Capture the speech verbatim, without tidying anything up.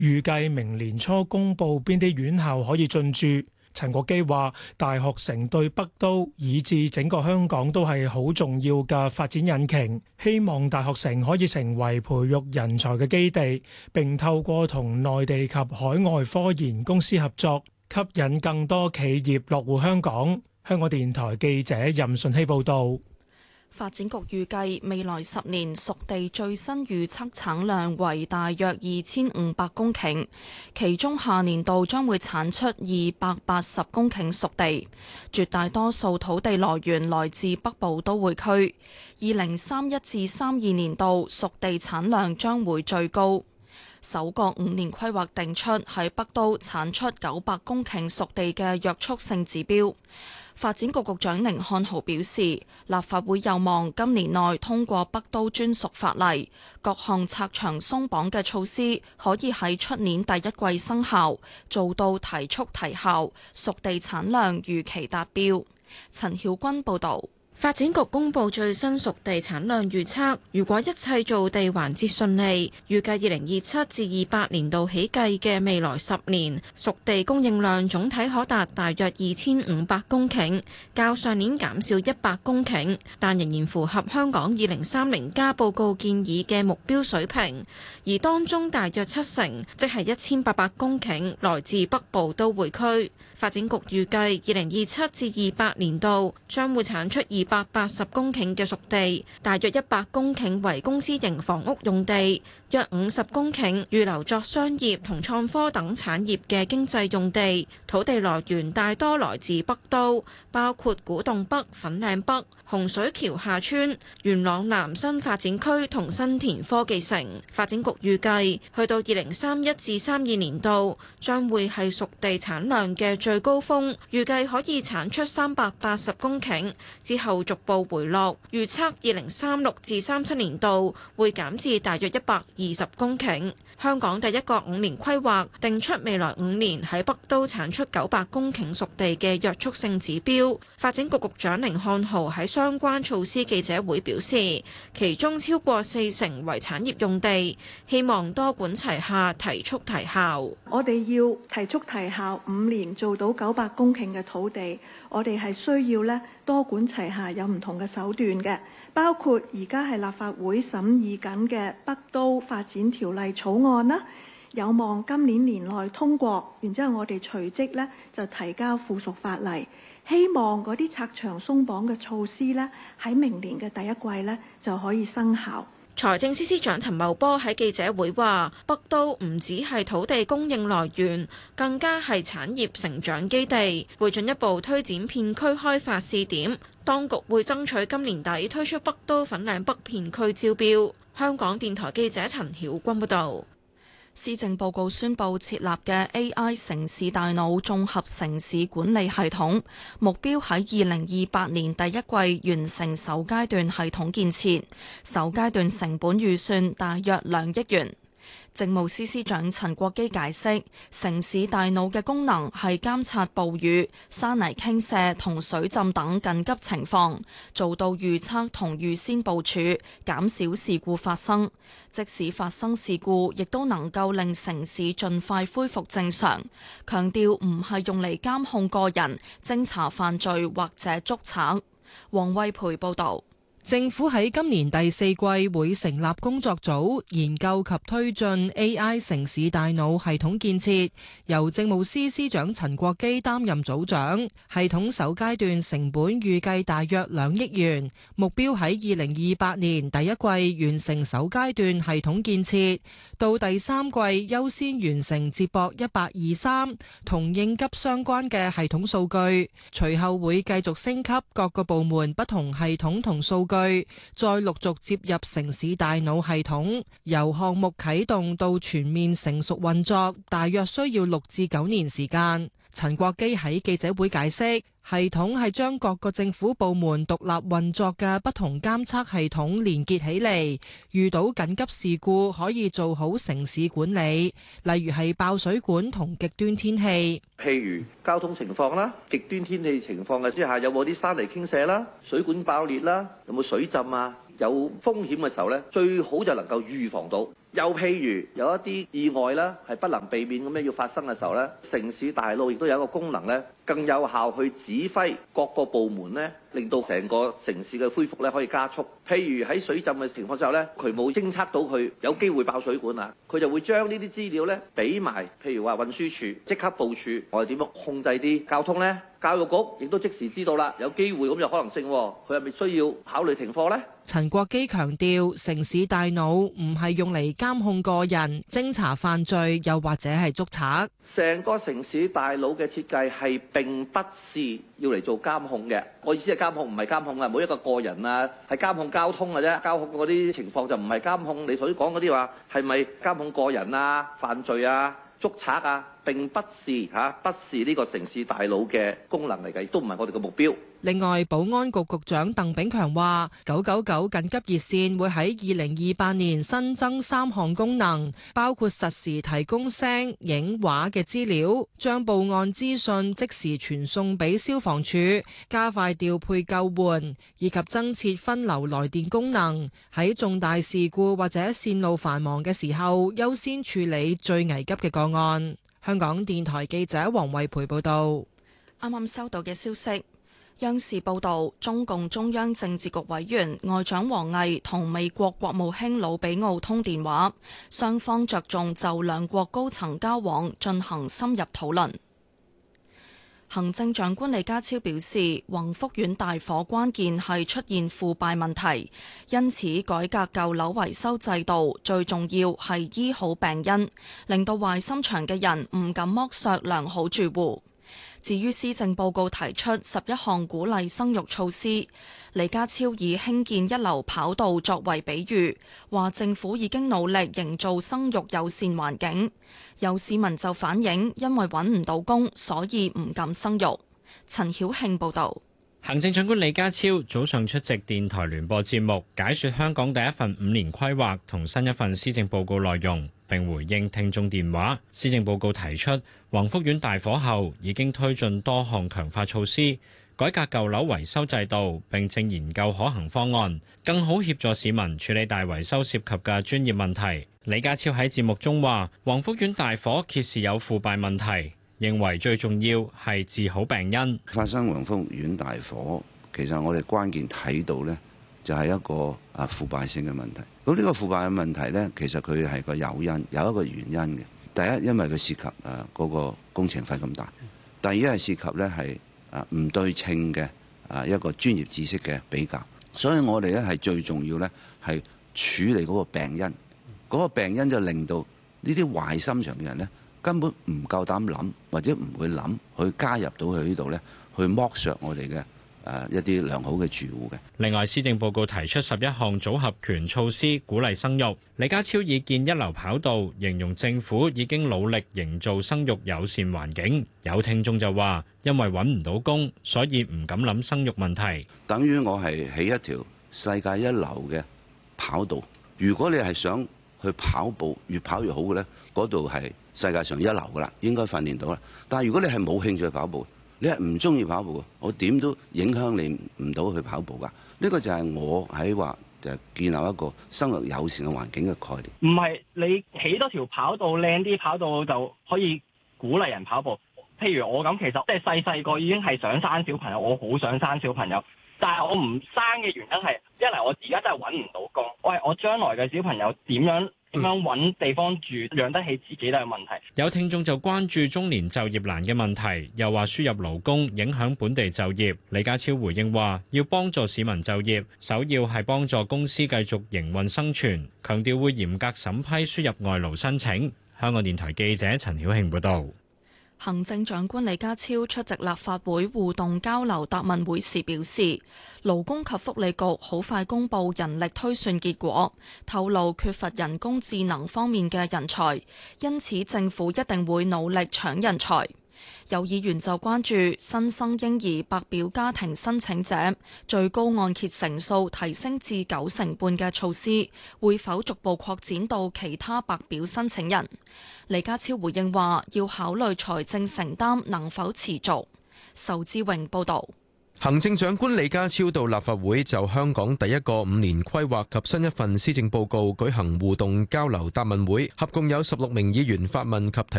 預計明年初公佈邊啲院校可以進駐。陳國基話：大學城對北都以至整個香港都係好重要嘅發展引擎，希望大學城可以成為培育人才嘅基地，並透過同內地及海外科研公司合作，吸引更多企業落戶香港。香港電台記者任順希報導。 發展局預計未來十年熟地最新預測產量為大約二千五百公頃，其中下年度將會產出二百八十公頃熟地，絕大多數土地來源來自北部都會區。二零三一至三二年度熟地產量將會最高。首個五年規劃定出喺北都產出九百公頃熟地嘅約束性指標。發展局局長甯漢豪表示，立法會有望今年內通過北都專屬法例，各項拆牆鬆綁嘅措施可以喺出年第一季生效，做到提速提效，熟地產量預期達標。陳曉君報導。 發展局公布最新熟地產量預測，如果一切造地環節順利，預計二零二七至二八年度起計嘅未來十年，熟地供應量總體可達大約二千五百公頃，較上年減少一百公頃，但仍然符合香港二零三零加報告建議嘅目標水平。而當中大約七成，即係一千八百公頃，來自北部都會區。發展局預計二零二七至二八年度將會產出二百八十公頃嘅熟地，大約一百公頃為公司型房屋用地，約五十公頃預留作商業同創科等產業嘅經濟用地。土地來源大多來自北都，包括古洞北、粉嶺北、洪水橋下村、元朗南新發展區同新田科技城。發展局預計去到二零三一至三二年度將會係熟地產量嘅最高峰，預計可以產出三百八十公頃，之後逐步回落。預測二零三六至三七年度會減至大約一百二十公頃。香港第一個五年規劃定出未來五年喺北都產出九百公頃熟地嘅約束性指標。發展局局長甯漢豪喺相關措施記者會表示，其中超過四成為產業用地，希望多管齊下提速提效。 我哋要提速提效，五年做到九百公頃嘅土地，我哋係需要咧多管齊下，有唔同嘅手段嘅。包括而家係立法會審議緊嘅北都發展條例草案啦，有望今年年內通過，然之後我哋隨即咧就提交附屬法例，希望嗰啲拆牆鬆綁嘅措施咧喺明年嘅第一季咧就可以生效。 財政司司長陳茂波喺記者會話，北都唔只係土地供應來源，更加係產業成長基地，會進一步推展片區開發試點。當局會爭取今年底推出北都粉嶺北片區招標。香港電台記者陳曉君報導。 施政報告宣布設立嘅 A I 城市大腦綜合城市管理系統，目標喺二零二八年第一季完成首階段系統建設，首階段成本預算大約兩億元。政務司司長陳國基解釋，城市大腦嘅功能係監察暴雨、山泥傾瀉同水浸等緊急情況，做到預測同預先部署，減少事故發生。即使發生事故，亦都能夠令城市盡快恢復正常。強調唔係用嚟監控個人、偵查犯罪或者捉賊。黃惠培報導。 政府喺今年第四季會成立工作組，研究及推進 A I 城市大腦系統建設，由政務司司長陳國基擔任組長。系統首階段成本預計大約兩億元，目標喺二零二八年第一季完成首階段系統建設，到第三季優先完成接駁一八二三同應急相關嘅系統數據，隨後會繼續升級各個部門不同系統同數據。再陸續接入城市大腦系統，由項目啟動到全面成熟運作，大約需要六至九年時間。陳國基喺記者會解釋，系統係將各個政府部門獨立運作嘅不同監測系統連結起嚟，遇到緊急事故可以做好城市管理，例如係爆水管同極端天氣， 譬如交通情況啦、極端天氣情況嘅之下，有冇啲山泥傾瀉啦、水管爆裂啦、有冇水浸啊？有風險嘅時候咧，最好就能夠預防到， 又譬如有一啲意外啦，係不能避免咁樣要發生嘅時候咧，城市大路亦都有一個功能咧，更有效去指揮各個部門咧，令到成個城市嘅恢復咧可以加速。譬如喺水浸嘅情況之下咧，佢冇偵測到佢有機會爆水管啊，佢就會將呢啲資料咧俾埋，譬如話運輸署即刻部署，我哋點樣控制啲交通咧？教育局亦都即時知道啦，有機會咁有可能性，佢係咪需要考慮停課呢？ 陳國基強調，城市大腦唔係用嚟監控個人、偵查犯罪，又或者係捉賊。 成個城市大腦嘅設計係並不是要嚟做監控嘅。我意思係監控唔係監控啊，每一個個人啊，係監控交通嘅啫。監控嗰啲情況就唔係監控你所講嗰啲話係咪監控個人啊、犯罪啊、捉賊啊。並不是嚇，不是呢個城市大腦嘅功能嚟嘅，亦都唔係我哋嘅目標。 另外，保安局局長鄧炳強話，九九九緊急熱線會喺二零二八年新增三項功能，包括實時提供聲、影、畫嘅資料，將報案資訊即時傳送俾消防處，加快調配救援，以及增設分流來電功能，喺重大事故或者線路繁忙嘅時候，優先處理最危急嘅個案。香港電台記者黃慧培報道。 啱啱收到嘅消息，央視報道，中共中央政治局委員外長王毅同美國國務卿魯比奧通電話，雙方着重就兩國高層交往進行深入討論。行政長官李家超表示，宏福苑大火關鍵係出現腐敗問題，因此改革舊樓維修制度最重要係醫好病因，令到壞心腸嘅人唔敢剝削良好住戶。至於施政報告提出十一項鼓勵生育措施，李家超以興建一流跑道作為比喻，話政府已經努力營造生育友善環境。有市民就反映，因為揾唔到工，所以唔敢生育。陳曉慶報導。 行政長官李家超早上出席電台聯播節目，解說香港第一份五年規劃同新一份施政報告內容，並回應聽眾電話。施政報告提出，宏福苑大火後已經推進多項強化措施，改革舊樓維修制度，並正研究可行方案，更好協助市民處理大維修涉及嘅專業問題。李家超喺節目中話，宏福苑大火揭示有腐敗問題，認為最重要係治好病因。 發生宏福苑大火，其實我哋關鍵睇到呢，就係一個啊腐敗性嘅問題。咁呢個腐敗嘅問題呢，其實佢係個誘因，有一個原因嘅。第一，因為佢涉及誒嗰個工程費咁大；第二係涉及呢係啊唔對稱嘅啊一個專業知識嘅比較。所以我哋咧係最重要呢係處理嗰個病因。嗰個病因就令到呢啲壞心腸嘅人呢，根本唔夠膽諗，或者唔會諗去加入到去呢度呢，去剝削我哋嘅誒一啲良好嘅住戶嘅。 另外，施政報告提出十一項組合拳措施，鼓勵生育。李家超以建一流跑道形容政府已經努力營造生育友善環境。有聽眾就話，因為揾唔到工，所以唔敢諗生育問題。 等於我係起一條世界一流嘅跑道，如果你係想去跑步越跑越好嘅呢，嗰度係世界上一流噶啦，應該訓練到啦。但係如果你係冇興趣去跑步，你係唔中意跑步，我點都影響你唔到去跑步噶。呢個就係我喺話就建立一個生育友善嘅環境嘅概念。 唔係你起多條跑道靚啲跑道就可以鼓勵人跑步。譬如我咁，其實即係細細個已經係想生小朋友，我好想生小朋友。但係我唔生嘅原因係，一嚟我而家真係揾唔到工，喂，我將來嘅小朋友點樣點樣揾地方住，養得起自己都係問題。 有聽眾就關注中年就業難嘅問題，又話輸入勞工影響本地就業。李家超回應話，要幫助市民就業，首要係幫助公司繼續營運生存，強調會嚴格審批輸入外勞申請。香港電台記者陳曉慶報導。 行政長官李家超出席立法會互動交流答問會時表示，勞工及福利局好快公布人力推算結果，透露缺乏人工智能方面嘅人才，因此政府一定會努力搶人才。有議員就關注新生嬰兒白表家庭申請者最高按揭成數提升至九成半嘅措施，會否逐步擴展到其他白表申請人？李家超回應話，要考慮財政承擔能否持續。仇志榮報導。 行政長官李家超到立法會就香港第一個五年規劃及新一份施政報告舉行互動交流答問會，合共有十六名議員發問及提